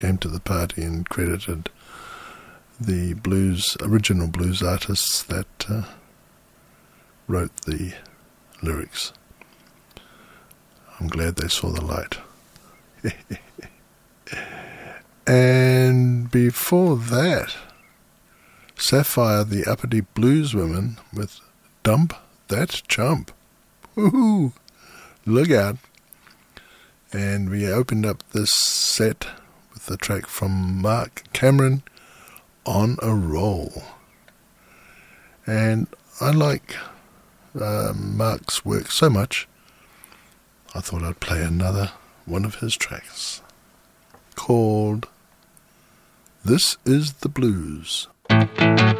came to the party and credited the original blues artists that wrote the lyrics. I'm glad they saw the light. And before that, Sapphire, the Uppity Blues Women with Dump That Chump. Woohoo! Look out. And we opened up this set with the track from Mark Cameron, On a Roll. And I like Mark's work so much, I thought I'd play another one of his tracks called This Is the Blues.